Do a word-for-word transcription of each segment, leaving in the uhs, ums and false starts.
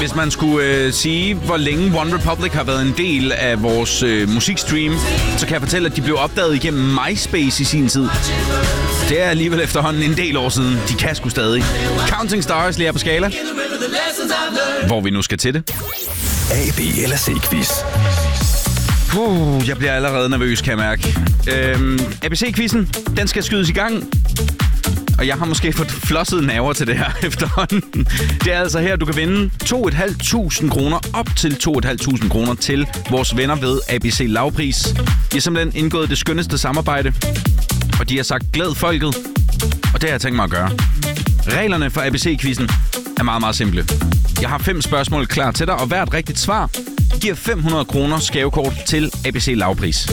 hvis man skulle øh, sige, hvor længe One Republic har været en del af vores øh, musikstream, så kan jeg fortælle, at de blev opdaget igennem MySpace i sin tid. Det er alligevel efterhånden en del år siden. De kan sgu stadig. Counting Stars lige her på Skala. Hvor vi nu skal til det. A, B eller C-quiz. Puh, jeg bliver allerede nervøs, kan jeg mærke. Øhm, A B C-quizzen, den skal skydes i gang. Og jeg har måske fået flosset nerver til det her efterhånden. Det er altså her, du kan vinde to tusind fem hundrede kroner, op til to tusind fem hundrede kroner til vores venner ved A B C Lavpris. De har simpelthen indgået det skønneste samarbejde, og de har sagt, glæd folket. Og det har jeg tænkt mig at gøre. Reglerne for A B C-quizzen er meget, meget simple. Jeg har fem spørgsmål klar til dig, og hvert rigtigt svar giver fem hundrede kroner gavekort til A B C Lavpris.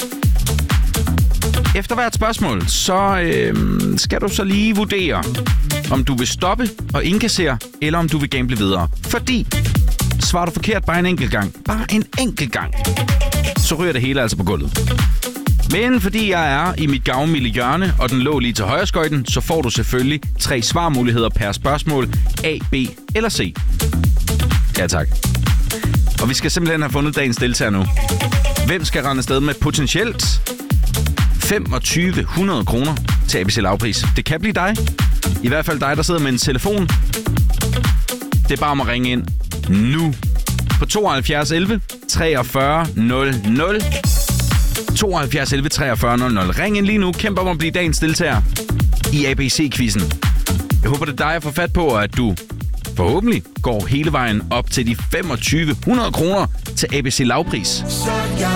Efter hvert spørgsmål, så øh, skal du så lige vurdere, om du vil stoppe og indkassere, eller om du vil gamble videre. Fordi svarer du forkert bare en enkelt gang, bare en enkelt gang, så ryger det hele altså på gulvet. Men fordi jeg er i mit gavmilde hjørne, og den lå lige til højre skøjten, så får du selvfølgelig tre svarmuligheder per spørgsmål. A, B eller C. Ja, tak. Og vi skal simpelthen have fundet dagens deltager nu. Hvem skal rende afsted med potentielt femogtyve hundrede kroner til A B C Lavpris? Det kan blive dig. I hvert fald dig, der sidder med en telefon. Det er bare om at ringe ind nu på tooghalvfjerds elleve treogfyrre nul nul. tooghalvfjerds elleve treogfyrre nul nul. Ring ind lige nu. Kæmp om at blive dagens deltager i A B C-quizzen. Jeg håber, det er dig, jeg får fat på, at du forhåbentlig går hele vejen op til de femogtyve hundrede kroner til A B C Lavpris.